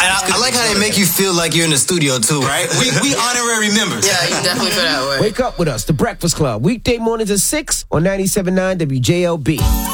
I like how they make you feel like you're in the studio too. Right? We honorary members. Yeah, you definitely feel that way. Wake up with us, The Breakfast Club, weekday mornings at 6 on 97.9 WJLB.